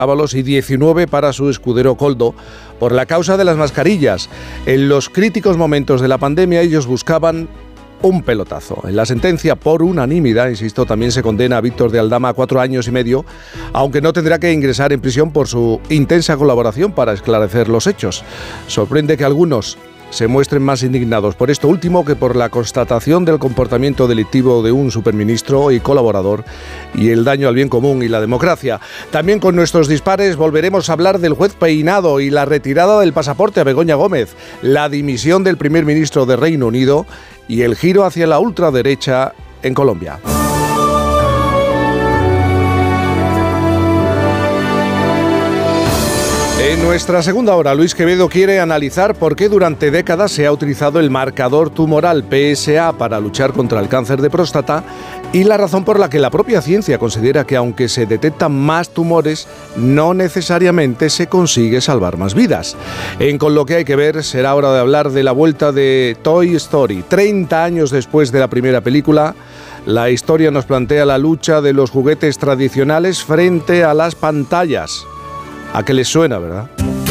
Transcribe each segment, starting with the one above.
Ábalos y 19 para su escudero Koldo, por la causa de las mascarillas. En los críticos momentos de la pandemia ellos buscaban un pelotazo. En la sentencia por unanimidad, insisto, también se condena a Víctor de Aldama a 4 años y medio, aunque no tendrá que ingresar en prisión por su intensa colaboración para esclarecer los hechos. Sorprende que algunos se muestren más indignados por esto último que por la constatación del comportamiento delictivo de un superministro y colaborador y el daño al bien común y la democracia. También con nuestros dispares volveremos a hablar del juez Peinado y la retirada del pasaporte a Begoña Gómez, la dimisión del primer ministro de Reino Unido y el giro hacia la ultraderecha en Colombia. En nuestra segunda hora, Luis Quevedo quiere analizar por qué durante décadas se ha utilizado el marcador tumoral PSA para luchar contra el cáncer de próstata y la razón por la que la propia ciencia considera que aunque se detectan más tumores, no necesariamente se consigue salvar más vidas. En Con lo que hay que ver, será hora de hablar de la vuelta de Toy Story. 30 años después de la primera película, la historia nos plantea la lucha de los juguetes tradicionales frente a las pantallas. ¿A qué les suena, verdad?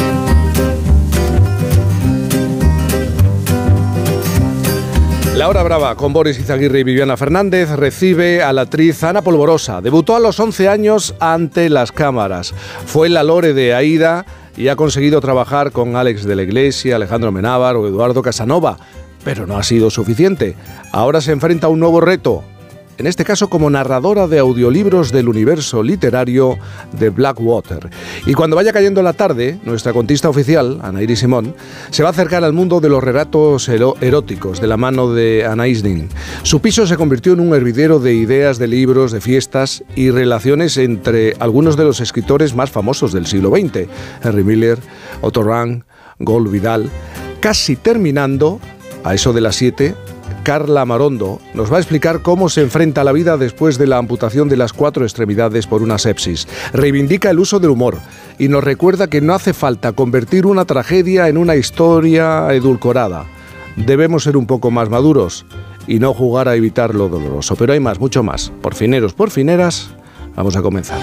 La Hora Brava, con Boris Izaguirre y Viviana Fernández, recibe a la actriz Ana Polvorosa. Debutó a los 11 años ante las cámaras. Fue la Lore de Aída y ha conseguido trabajar con Alex de la Iglesia, Alejandro Amenábar o Eduardo Casanova. Pero no ha sido suficiente. Ahora se enfrenta a un nuevo reto. En este caso como narradora de audiolibros del universo literario de Blackwater. Y cuando vaya cayendo la tarde, nuestra contista oficial, Anaïs Simón, se va a acercar al mundo de los relatos eróticos de la mano de Anaïs Nin. Su piso se convirtió en un hervidero de ideas, de libros, de fiestas y relaciones entre algunos de los escritores más famosos del siglo XX, Henry Miller, Otto Rank, Gol Vidal. Casi terminando, a eso de las 7, Carla Marondo nos va a explicar cómo se enfrenta a la vida después de la amputación de las 4 extremidades por una sepsis. Reivindica el uso del humor y nos recuerda que no hace falta convertir una tragedia en una historia edulcorada. Debemos ser un poco más maduros y no jugar a evitar lo doloroso. Pero hay más, mucho más. Por fineros, por fineras, vamos a comenzar.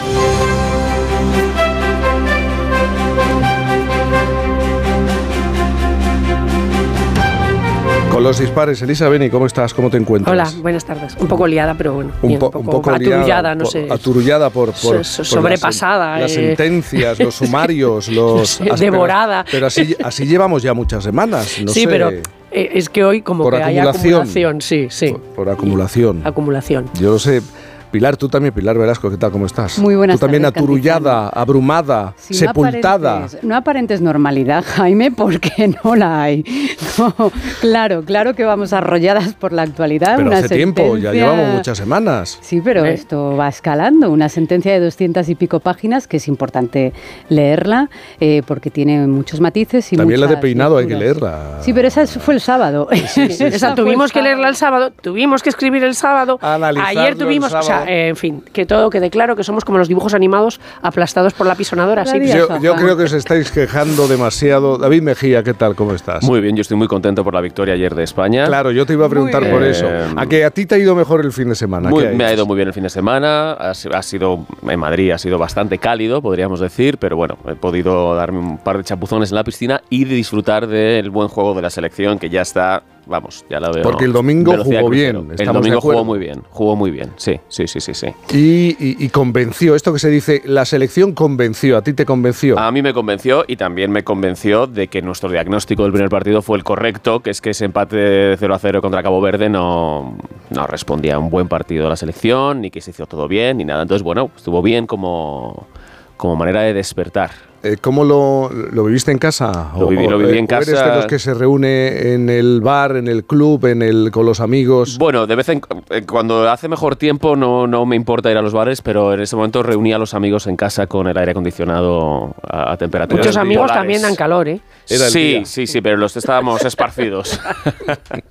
Con los dispares, Elisa Beni, ¿cómo estás? ¿Cómo te encuentras? Hola, buenas tardes. Un poco liada, pero bueno. Un poco aturullada, no sé. Aturullada por sobrepasada. Las sentencias, los sumarios, los... devorada. Pero así llevamos ya muchas semanas. No sí, sé, pero es que hoy como que hay acumulación. Sí. Por acumulación. Acumulación. Yo lo sé. Pilar, tú también, Pilar Velasco, ¿qué tal? ¿Cómo estás? Muy buenas tardes. Tú también aturullada, abrumada, sí, sepultada. No aparentes normalidad, Jaime, porque no la hay. No, claro que vamos arrolladas por la actualidad. Pero una hace tiempo, ya llevamos muchas semanas. Sí, pero esto va escalando. Una sentencia de 200 y pico páginas, que es importante leerla, porque tiene muchos matices y también la de Peinado lecturas. Hay que leerla. Sí, pero esa fue el sábado. Sí. Esa tuvimos que leerla el sábado, tuvimos que escribir el sábado. Ayer tuvimos... en fin, que todo quede claro que somos como los dibujos animados aplastados por la pisonadora. Sí. Yo creo que os estáis quejando demasiado. David Mejía, ¿qué tal? ¿Cómo estás? Muy bien, yo estoy muy contento por la victoria ayer de España. Claro, yo te iba a preguntar por eso. ¿A que a ti te ha ido mejor el fin de semana? Me ha ido muy bien el fin de semana. Ha sido en Madrid, ha sido bastante cálido, podríamos decir, pero bueno, he podido darme un par de chapuzones en la piscina y de disfrutar del buen juego de la selección, que ya está... Vamos, ya la veo. Porque el domingo jugó bien. El domingo jugó muy bien. Sí. Y convenció, esto que se dice, la selección convenció, ¿a ti te convenció? A mí me convenció y también me convenció de que nuestro diagnóstico del primer partido fue el correcto, que es que ese empate 0-0 contra Cabo Verde no respondía a un buen partido de la selección, ni que se hizo todo bien, ni nada. Entonces, bueno, estuvo bien como manera de despertar. ¿Cómo lo viviste en casa? Lo viví en casa. ¿Eres de los que se reúne en el bar, en el club, con los amigos? Bueno, de vez en cuando hace mejor tiempo no me importa ir a los bares, pero en ese momento reuní a los amigos en casa con el aire acondicionado a temperatura. Muchos amigos también dan calor, ¿eh? Sí, pero los estábamos esparcidos.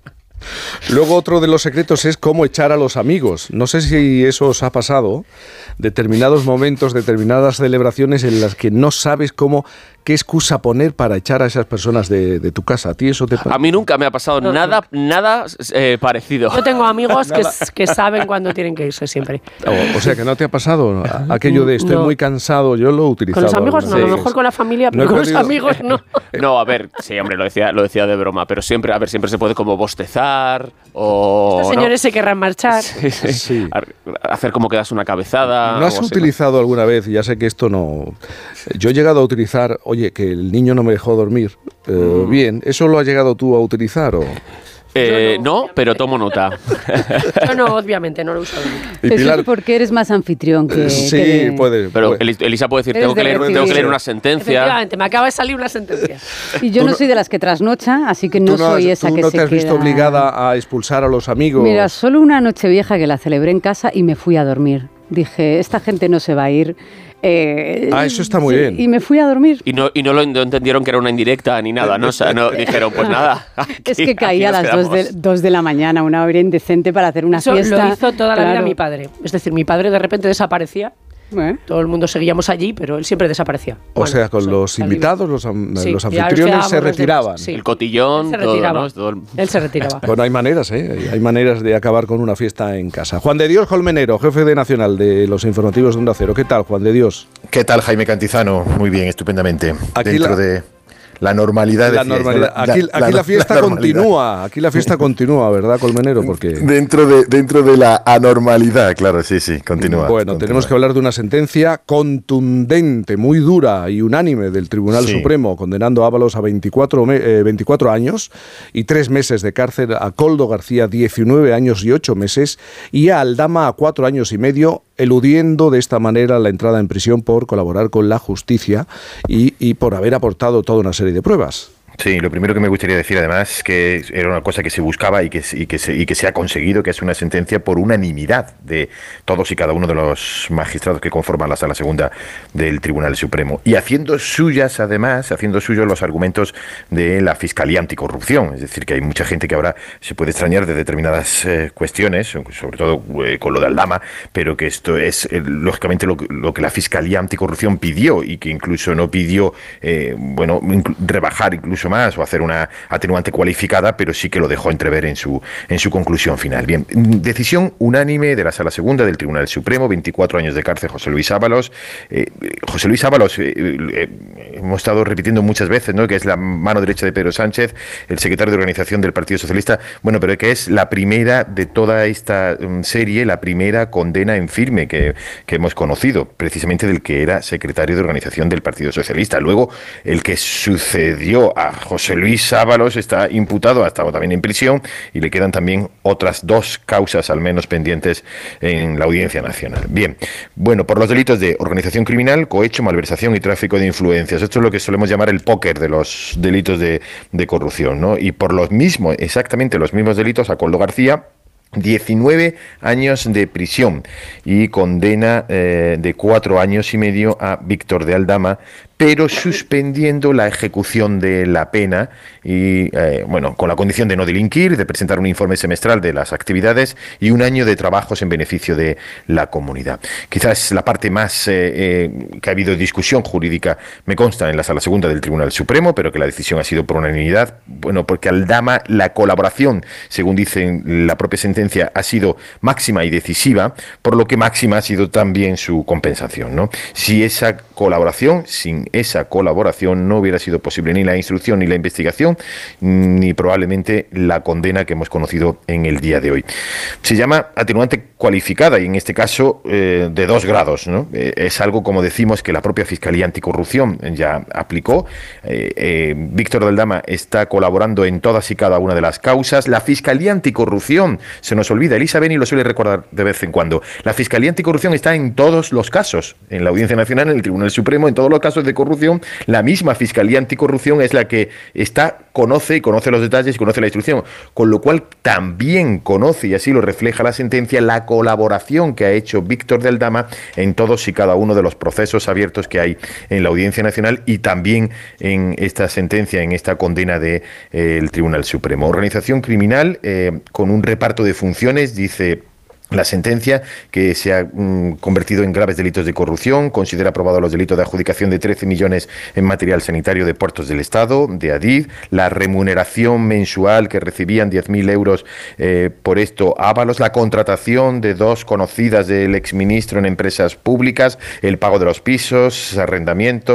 Luego otro de los secretos es cómo echar a los amigos. No sé si eso os ha pasado, determinados momentos, determinadas celebraciones en las que no sabes qué excusa poner para echar a esas personas de tu casa. ¿A ti eso te pasa? A mí nunca me ha pasado nada parecido. Yo tengo amigos que saben cuándo tienen que irse siempre. O sea, que no te ha pasado aquello de estoy muy cansado. Yo lo he utilizado. Con los amigos no, a lo mejor con la familia, pero con los amigos no. No, a ver, sí, hombre, lo decía de broma, pero siempre se puede como bostezar o... Estos señores se querrán marchar. Sí. Hacer como que das una cabezada. ¿No has utilizado alguna vez, ya sé que esto no... Yo he llegado a utilizar, oye, que el niño no me dejó dormir bien, ¿eso lo has llegado tú a utilizar o...? No, pero tomo nota. Yo no, obviamente, no lo uso. Eso es porque eres más anfitrión que... Sí, puede. Pero Elisa puede decir, tengo que leer una sentencia. Efectivamente, me acaba de salir una sentencia. Y yo no soy de las que trasnocha, así que no soy esa que se queda... ¿Tú no te has visto obligada a expulsar a los amigos? Mira, solo una Nochevieja que la celebré en casa y me fui a dormir. Dije, esta gente no se va a ir... eso está muy bien. Y me fui a dormir. Y no lo entendieron que era una indirecta ni nada, ¿no? O sea, no dijeron, pues nada. Es que caía a las 2 de la mañana, una hora indecente para hacer una fiesta. Eso lo hizo toda la vida mi padre. Es decir, mi padre de repente desaparecía. Todo el mundo seguíamos allí, pero él siempre desaparecía. O sea, con los invitados, los anfitriones se retiraban. El cotillón, él se retiraba. Bueno, hay maneras, hay maneras de acabar con una fiesta en casa. Juan de Dios Colmenero, jefe de Nacional de los informativos de Onda Cero. ¿Qué tal, Juan de Dios? ¿Qué tal, Jaime Cantizano? Muy bien, estupendamente. Dentro de la normalidad. Aquí la fiesta continúa. Aquí la fiesta continúa, ¿verdad, Colmenero? Porque dentro de la anormalidad, claro, sí, continúa. Bueno, tenemos que hablar de una sentencia contundente, muy dura y unánime del Tribunal Supremo, condenando a Ábalos a 24 años y 3 meses de cárcel, a Koldo García 19 años y 8 meses y a Aldama a 4 años y medio, eludiendo de esta manera la entrada en prisión por colaborar con la justicia y por haber aportado toda una serie de pruebas. Sí, lo primero que me gustaría decir además que era una cosa que se buscaba y que se ha conseguido, que es una sentencia por unanimidad de todos y cada uno de los magistrados que conforman la Sala Segunda del Tribunal Supremo y haciendo suyos los argumentos de la Fiscalía Anticorrupción. Es decir, que hay mucha gente que ahora se puede extrañar de determinadas cuestiones, sobre todo con lo de Aldama, pero que esto es lógicamente lo que la Fiscalía Anticorrupción pidió y que incluso no pidió rebajar incluso más o hacer una atenuante cualificada, pero sí que lo dejó entrever en su conclusión final. Bien, decisión unánime de la Sala Segunda del Tribunal Supremo, 24 años de cárcel José Luis Ábalos. José Luis Ábalos, hemos estado repitiendo muchas veces, ¿no?, que es la mano derecha de Pedro Sánchez, el secretario de organización del Partido Socialista, pero que es la primera de toda esta serie, la primera condena en firme que hemos conocido, precisamente del que era secretario de organización del Partido Socialista. Luego, el que sucedió a José Luis Ábalos está imputado, ha estado también en prisión y le quedan también otras 2 causas al menos pendientes en la Audiencia Nacional. Bien, por los delitos de organización criminal, cohecho, malversación y tráfico de influencias. Esto es lo que solemos llamar el póker de los delitos de corrupción, ¿no? Y por exactamente los mismos delitos, a Koldo García 19 años de prisión y condena de 4 años y medio a Víctor de Aldama, pero suspendiendo la ejecución de la pena y, con la condición de no delinquir, de presentar un informe semestral de las actividades y 1 año de trabajos en beneficio de la comunidad. Quizás la parte más que ha habido discusión jurídica, me consta, en la Sala Segunda del Tribunal Supremo, pero que la decisión ha sido por unanimidad, porque Aldama, la colaboración, según dice la propia sentencia, ha sido máxima y decisiva, por lo que máxima ha sido también su compensación, ¿no? Sin esa colaboración no hubiera sido posible ni la instrucción ni la investigación, ni probablemente la condena que hemos conocido en el día de hoy. Se llama atenuante cualificada y en este caso de 2 grados, ¿no? Es algo, como decimos, que la propia Fiscalía Anticorrupción ya aplicó. Víctor de Aldama está colaborando en todas y cada una de las causas. La Fiscalía Anticorrupción, se nos olvida, Elisa Beni lo suele recordar de vez en cuando, la Fiscalía Anticorrupción está en todos los casos, en la Audiencia Nacional, en el Tribunal Supremo, en todos los casos de corrupción, la misma Fiscalía Anticorrupción es la que conoce los detalles y conoce la instrucción, con lo cual también conoce, y así lo refleja la sentencia, la colaboración que ha hecho Víctor de Aldama en todos y cada uno de los procesos abiertos que hay en la Audiencia Nacional y también en esta sentencia, en esta condena del Tribunal Supremo. Organización criminal con un reparto de funciones, dice la sentencia, que se ha convertido en graves delitos de corrupción, considera aprobado los delitos de adjudicación de 13 millones en material sanitario de puertos del Estado, de Adif, la remuneración mensual que recibían 10.000 euros por esto Ábalos, la contratación de 2 conocidas del exministro en empresas públicas, el pago de los pisos, arrendamientos,